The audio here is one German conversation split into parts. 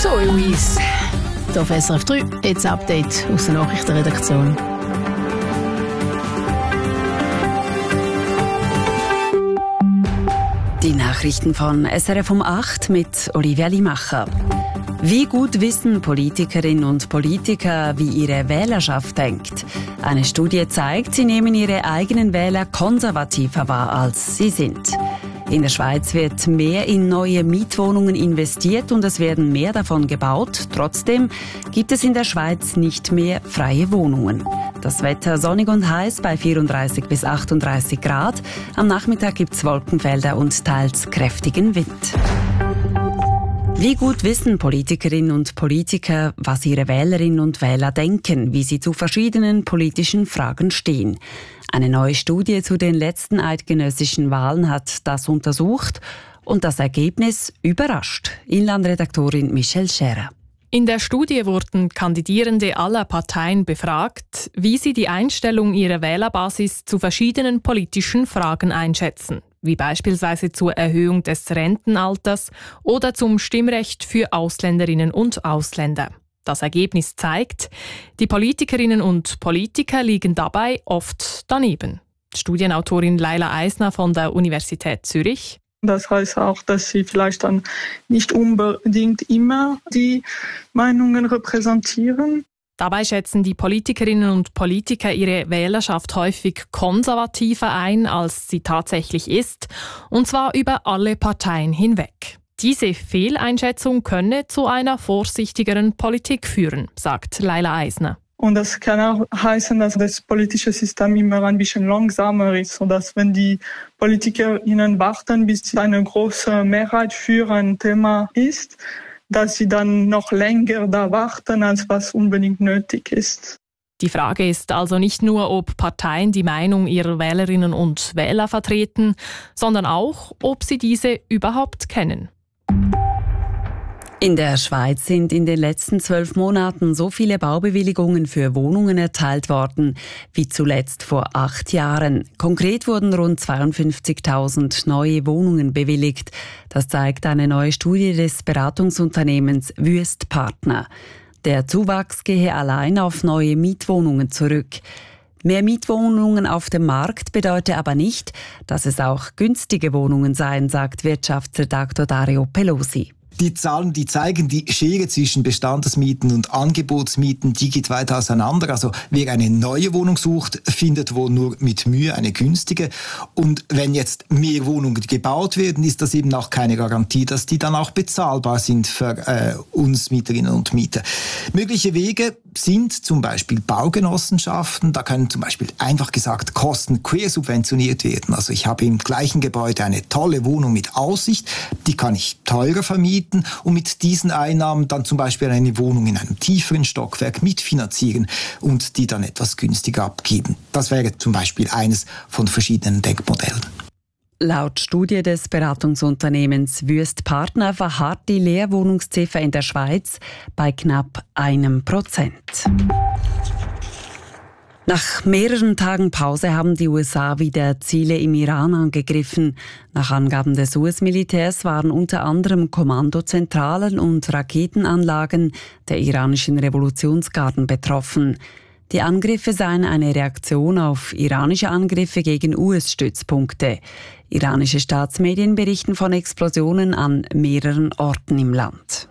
So, Luis. Hier auf SRF 3, jetzt Update aus der Nachrichtenredaktion. Die Nachrichten von SRF um 8 mit Olivia Limacher. Wie gut wissen Politikerinnen und Politiker, wie ihre Wählerschaft denkt? Eine Studie zeigt, sie nehmen ihre eigenen Wähler konservativer wahr, als sie sind. In der Schweiz wird mehr in neue Mietwohnungen investiert und es werden mehr davon gebaut. Trotzdem gibt es in der Schweiz nicht mehr freie Wohnungen. Das Wetter sonnig und heiß bei 34 bis 38 Grad. Am Nachmittag gibt es Wolkenfelder und teils kräftigen Wind. Wie gut wissen Politikerinnen und Politiker, was ihre Wählerinnen und Wähler denken, wie sie zu verschiedenen politischen Fragen stehen? Eine neue Studie zu den letzten eidgenössischen Wahlen hat das untersucht und das Ergebnis überrascht. Inlandredaktorin Michelle Scherer. In der Studie wurden Kandidierende aller Parteien befragt, wie sie die Einstellung ihrer Wählerbasis zu verschiedenen politischen Fragen einschätzen, wie beispielsweise zur Erhöhung des Rentenalters oder zum Stimmrecht für Ausländerinnen und Ausländer. Das Ergebnis zeigt, die Politikerinnen und Politiker liegen dabei oft daneben. Studienautorin Laila Eisner von der Universität Zürich. Das heißt auch, dass sie vielleicht dann nicht unbedingt immer die Meinungen repräsentieren. Dabei schätzen die Politikerinnen und Politiker ihre Wählerschaft häufig konservativer ein, als sie tatsächlich ist, und zwar über alle Parteien hinweg. Diese Fehleinschätzung könne zu einer vorsichtigeren Politik führen, sagt Laila Eisner. Und das kann auch heißen, dass das politische System immer ein bisschen langsamer ist, sodass wenn die PolitikerInnen warten, bis eine große Mehrheit für ein Thema ist, dass sie dann noch länger da warten, als was unbedingt nötig ist. Die Frage ist also nicht nur, ob Parteien die Meinung ihrer Wählerinnen und Wähler vertreten, sondern auch, ob sie diese überhaupt kennen. In der Schweiz sind in den letzten 12 Monaten so viele Baubewilligungen für Wohnungen erteilt worden wie zuletzt vor 8 Jahren. Konkret wurden rund 52.000 neue Wohnungen bewilligt. Das zeigt eine neue Studie des Beratungsunternehmens Wüest Partner. Der Zuwachs gehe allein auf neue Mietwohnungen zurück. Mehr Mietwohnungen auf dem Markt bedeutet aber nicht, dass es auch günstige Wohnungen seien, sagt Wirtschaftsredaktor Dario Pelosi. Die Zahlen, die zeigen, die Schere zwischen Bestandsmieten und Angebotsmieten, die geht weit auseinander. Also wer eine neue Wohnung sucht, findet wohl nur mit Mühe eine günstige. Und wenn jetzt mehr Wohnungen gebaut werden, ist das eben auch keine Garantie, dass die dann auch bezahlbar sind für uns Mieterinnen und Mieter. Mögliche Wege sind zum Beispiel Baugenossenschaften. Da können zum Beispiel einfach gesagt Kosten quersubventioniert werden. Also ich habe im gleichen Gebäude eine tolle Wohnung mit Aussicht, die kann ich teurer vermieten und mit diesen Einnahmen dann zum Beispiel eine Wohnung in einem tieferen Stockwerk mitfinanzieren und die dann etwas günstiger abgeben. Das wäre zum Beispiel eines von verschiedenen Denkmodellen. Laut Studie des Beratungsunternehmens Wüest Partner verharrt die Leerwohnungsziffer in der Schweiz bei knapp 1%. Nach mehreren Tagen Pause haben die USA wieder Ziele im Iran angegriffen. Nach Angaben des US-Militärs waren unter anderem Kommandozentralen und Raketenanlagen der iranischen Revolutionsgarden betroffen. Die Angriffe seien eine Reaktion auf iranische Angriffe gegen US-Stützpunkte. Iranische Staatsmedien berichten von Explosionen an mehreren Orten im Land.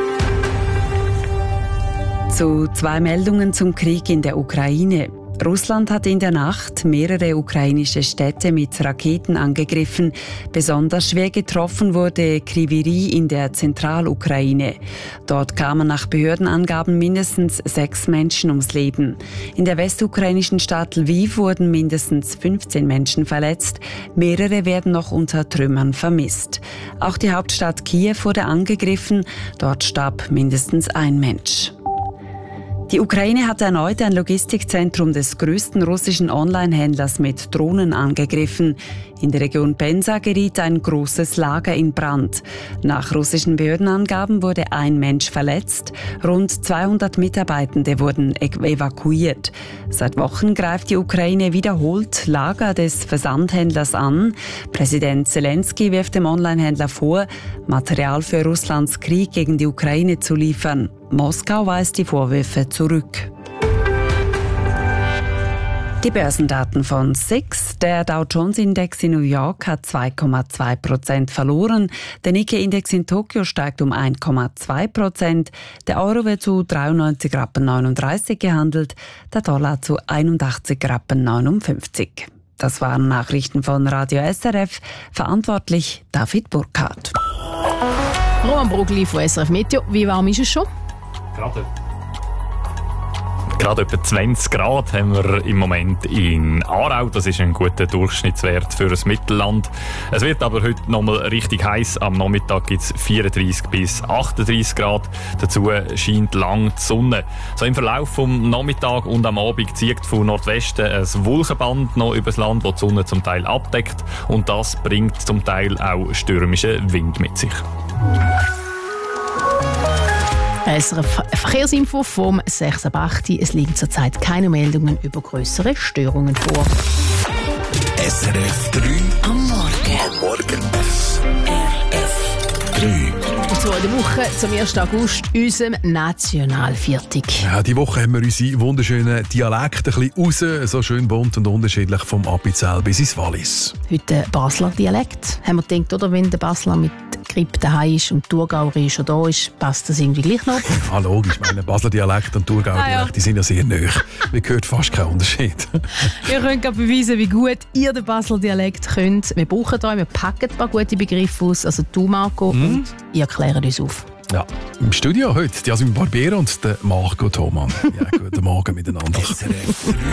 Zu 2 Meldungen zum Krieg in der Ukraine. Russland hat in der Nacht mehrere ukrainische Städte mit Raketen angegriffen. Besonders schwer getroffen wurde Kryvyi in der Zentralukraine. Dort kamen nach Behördenangaben mindestens 6 Menschen ums Leben. In der westukrainischen Stadt Lviv wurden mindestens 15 Menschen verletzt. Mehrere werden noch unter Trümmern vermisst. Auch die Hauptstadt Kiew wurde angegriffen. Dort starb mindestens ein Mensch. Die Ukraine hat erneut ein Logistikzentrum des größten russischen Online-Händlers mit Drohnen angegriffen. In der Region Pensa geriet ein großes Lager in Brand. Nach russischen Behördenangaben wurde ein Mensch verletzt. Rund 200 Mitarbeitende wurden evakuiert. Seit Wochen greift die Ukraine wiederholt Lager des Versandhändlers an. Präsident Zelensky wirft dem Online-Händler vor, Material für Russlands Krieg gegen die Ukraine zu liefern. Moskau weist die Vorwürfe zurück. Die Börsendaten von SIX. Der Dow-Jones-Index in New York hat 2,2% verloren. Der Nikkei-Index in Tokio steigt um 1,2%. Der Euro wird zu 93,39 Rappen gehandelt, der Dollar zu 81,59 Rappen. Das waren Nachrichten von Radio SRF. Verantwortlich David Burkhardt. Roman Brugli von SRF Meteo. Wie warm ist es schon? Gerade etwa 20 Grad haben wir im Moment in Aarau. Das ist ein guter Durchschnittswert für das Mittelland. Es wird aber heute noch mal richtig heiß. Am Nachmittag gibt es 34 bis 38 Grad. Dazu scheint lang die Sonne. So im Verlauf vom Nachmittag und am Abend zieht von Nordwesten ein Wolkenband noch übers Land, das die Sonne zum Teil abdeckt. Und das bringt zum Teil auch stürmischen Wind mit sich. SRF Verkehrsinfo vom 6.8. Es liegen zurzeit keine Meldungen über grössere Störungen vor. SRF 3 am Morgen. SRF 3. Und zwar in der Woche zum 1. August, unserem Nationalviertag. Ja, diese Woche haben wir unsere wunderschönen Dialekte ein bisschen raus, so schön bunt und unterschiedlich vom Appenzell bis ins Wallis. Heute der Basler Dialekt. Haben wir gedacht, oder, wenn der Basler mit Grippe daheim ist und Thurgauer schon da ist, passt das irgendwie gleich noch? Ja, logisch. Ich meine, Basler Dialekt und Thurgauer Dialekt, die sind ja sehr nahe. Man hört fast keinen Unterschied. Ihr könnt beweisen, wie gut ihr den Basler Dialekt könnt. Wir brauchen euch, wir packen ein paar gute Begriffe aus. Also du, Marco, und ihr klärt uns auf. Ja, im Studio heute die Jasmin Barbier und der Marco Thomann. Ja, guten Morgen miteinander.